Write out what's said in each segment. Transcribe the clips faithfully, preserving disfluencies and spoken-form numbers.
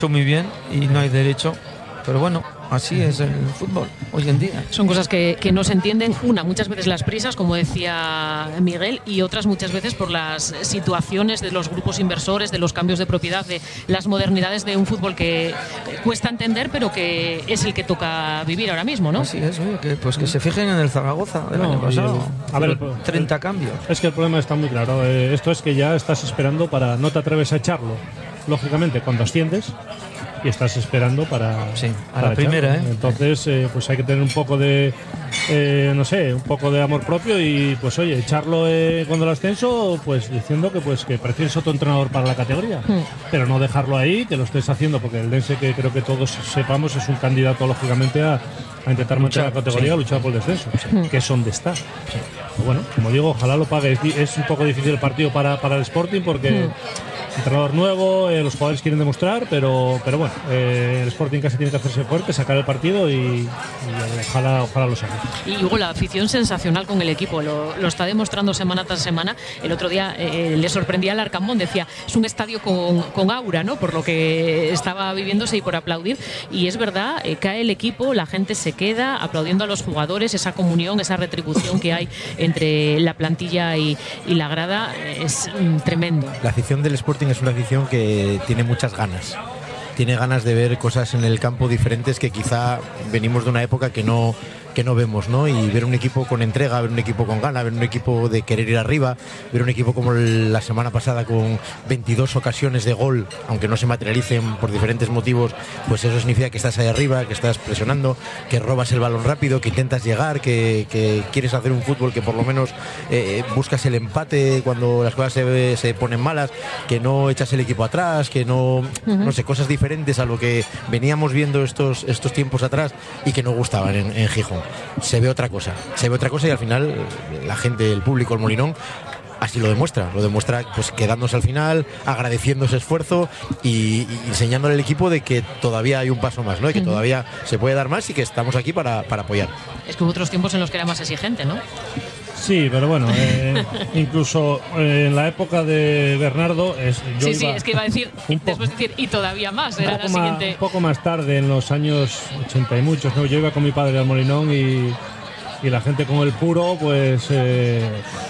muy bien y no hay derecho, pero bueno, así es el fútbol hoy en día. Son cosas que, que no se entienden. Una, muchas veces las prisas, como decía Miguel, y otras muchas veces por las situaciones de los grupos inversores, de los cambios de propiedad, de las modernidades de un fútbol que cuesta entender, pero que es el que toca vivir ahora mismo, ¿no? Así es, oye, que, pues que se fijen en el Zaragoza del no, año pasado. El, a ver, treinta cambios. Es que el problema está muy claro. Eh, esto es que ya estás esperando para... No te atreves a echarlo, lógicamente, cuando asciendes. Y estás esperando para, sí, a para la primera, ¿eh? Entonces, eh, pues hay que tener un poco de, eh, no sé, un poco de amor propio y, pues oye, echarlo eh, cuando el ascenso, pues diciendo que pues que prefieres otro entrenador para la categoría, mm. pero no dejarlo ahí, que lo estés haciendo, porque el Dense, que creo que todos sepamos, es un candidato lógicamente a, a intentar mantener la categoría, sí. a luchar por el descenso, sí. que es donde está. Sí. Pero bueno, como digo, ojalá lo pague. Es, es un poco difícil el partido para, para el Sporting porque mm. entrenador nuevo, eh, los jugadores quieren demostrar, pero, pero bueno, eh, el Sporting casi tiene que hacerse fuerte, sacar el partido y, y ojalá, ojalá lo saque. Y luego la afición sensacional con el equipo, lo, lo está demostrando semana tras semana. El otro día eh, le sorprendía al Arcamón, decía, es un estadio con, con aura, ¿no? Por lo que estaba viviéndose y por aplaudir. Y es verdad, eh, cae el equipo, la gente se queda aplaudiendo a los jugadores, esa comunión, esa retribución que hay entre la plantilla y, y la grada es mm, tremendo. La afición del Sporting es una afición que tiene muchas ganas. Tiene ganas de ver cosas en el campo diferentes que quizá venimos de una época que no, que no vemos, ¿no? Y ver un equipo con entrega, ver un equipo con ganas, ver un equipo de querer ir arriba, ver un equipo como la semana pasada con veintidós ocasiones de gol, aunque no se materialicen por diferentes motivos, pues eso significa que estás ahí arriba, que estás presionando, que robas el balón rápido, que intentas llegar, que, que quieres hacer un fútbol que por lo menos eh, buscas el empate cuando las cosas se, se ponen malas, que no echas el equipo atrás, que no, uh-huh. no sé, cosas diferentes a lo que veníamos viendo estos, estos tiempos atrás y que no gustaban en, en Gijón. Se ve otra cosa, se ve otra cosa y al final la gente, el público, el Molinón así lo demuestra, lo demuestra pues quedándose al final, agradeciendo ese esfuerzo y, y enseñándole al equipo de que todavía hay un paso más, ¿no? Y que uh-huh. todavía se puede dar más y que estamos aquí para, para apoyar. Es que hubo otros tiempos en los que era más exigente, ¿no? Sí, pero bueno, eh, incluso eh, en la época de Bernardo es, yo sí, iba sí, es que iba a decir, después de decir, y todavía más, era la siguiente. Más, un poco más tarde, en los años ochenta y muchos, ¿no? Yo iba con mi padre al Molinón y, y la gente con el puro, pues eh,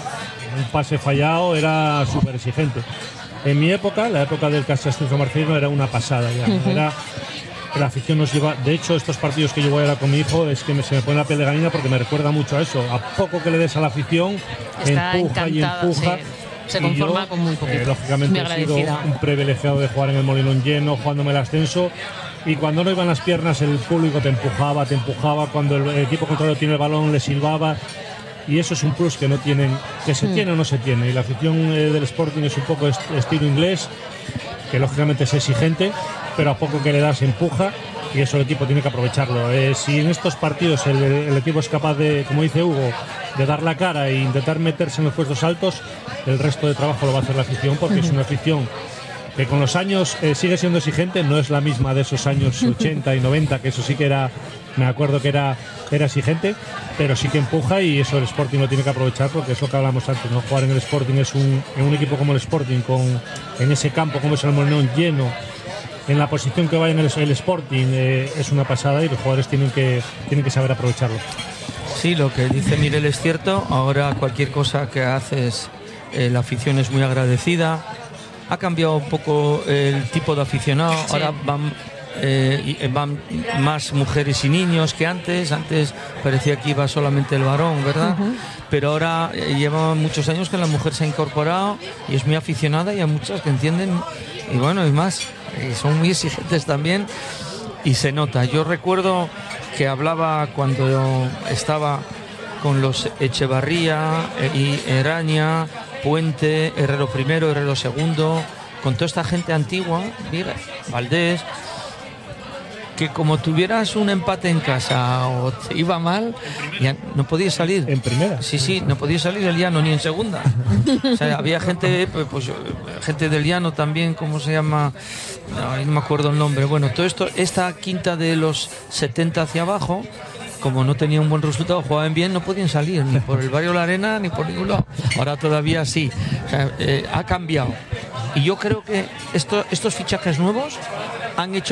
un pase fallado era súper exigente. En mi época, la época del Casastinzo Marcelino, era una pasada ya, uh-huh. era... La afición nos lleva, de hecho estos partidos que yo voy ahora con mi hijo es que me, se me pone la piel de gallina porque me recuerda mucho a eso, a poco que le des a la afición, está empuja y empuja. Sí. Se conforma yo, con muy poquito. Eh, lógicamente he sido un privilegiado de jugar en el Molinón lleno, jugándome el ascenso, y cuando no iban las piernas el público te empujaba, te empujaba, cuando el equipo contrario tiene el balón le silbaba. Y eso es un plus que no tienen, que se mm. tiene o no se tiene. Y la afición eh, del Sporting es un poco est- estilo inglés, que lógicamente es exigente, pero a poco que le das empuja y eso el equipo tiene que aprovecharlo. Eh, si en estos partidos el, el equipo es capaz de, como dice Hugo, de dar la cara e intentar meterse en los puestos altos, el resto de trabajo lo va a hacer la afición, porque uh-huh. es una afición que con los años eh, sigue siendo exigente, no es la misma de esos años ochenta y noventa, que eso sí que era, me acuerdo que era, era exigente, pero sí que empuja y eso el Sporting lo tiene que aprovechar, porque es lo que hablamos antes, ¿no? Jugar en el Sporting es un, en un equipo como el Sporting, con, en ese campo como es el Molinón lleno, en la posición que vaya en el, el Sporting, eh, es una pasada y los jugadores tienen que, tienen que saber aprovecharlo. Sí, lo que dice Miguel es cierto, ahora cualquier cosa que haces, eh, la afición es muy agradecida. Ha cambiado un poco el tipo de aficionado, sí. Ahora van, eh, van más mujeres y niños que antes, antes parecía que iba solamente el varón, ¿verdad? Uh-huh. Pero ahora eh, lleva muchos años que la mujer se ha incorporado y es muy aficionada y hay muchas que entienden, y bueno, es más, y son muy exigentes también y se nota. Yo recuerdo que hablaba cuando estaba con los Echevarría y Eraña, Puente, Herrero primero, Herrero segundo, con toda esta gente antigua, mira, Valdés, que como tuvieras un empate en casa o te iba mal, ya no podías salir. ¿En primera? Sí, sí, no podías salir del llano ni en segunda. O sea, había gente, pues gente del llano también, ¿cómo se llama? No, no me acuerdo el nombre. Bueno, todo esto, esta quinta de los setenta hacia abajo, como no tenía un buen resultado, jugaban bien, no podían salir ni por el barrio La Arena ni por ningún lado. Ahora todavía sí. O sea, eh, ha cambiado. Y yo creo que esto, estos fichajes nuevos han hecho